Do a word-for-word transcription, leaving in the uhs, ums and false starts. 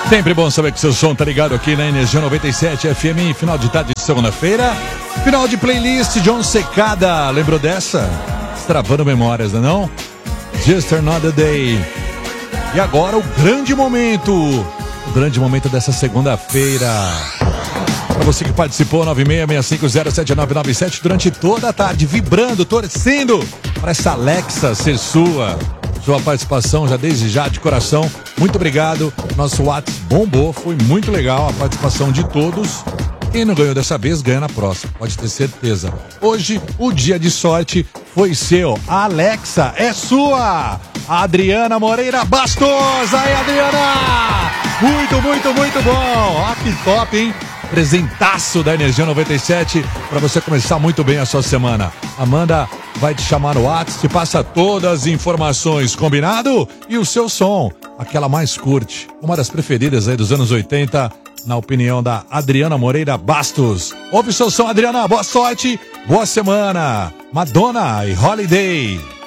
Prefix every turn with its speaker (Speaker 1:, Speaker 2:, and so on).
Speaker 1: Sempre bom saber que seu som tá ligado aqui na Energia noventa e sete F M, final de tarde de segunda-feira, final de playlist John Secada, lembrou dessa? Travando memórias, não é não? Just Another Day. E agora o grande momento, o grande momento dessa segunda-feira. Para você que participou, nove seis seis cinco zero sete nove nove sete, durante toda a tarde, vibrando, torcendo para essa Alexa ser sua. Sua participação já desde já de coração, muito obrigado. Nosso WhatsApp bombou, foi muito legal a participação de todos. Quem não ganhou dessa vez, ganha na próxima, pode ter certeza. Hoje, o dia de sorte foi seu. A Alexa é sua. A Adriana Moreira Bastos. Aí, Adriana! Muito, muito, muito bom. Ó, que top, hein? Presentaço da Energia noventa e sete para você começar muito bem a sua semana. Amanda vai te chamar no WhatsApp, te passa todas as informações, combinado? E o seu som, aquela mais curte, uma das preferidas aí dos anos oitenta, na opinião da Adriana Moreira Bastos. Ouve o seu som, Adriana, boa sorte, boa semana. Madonna e Holiday.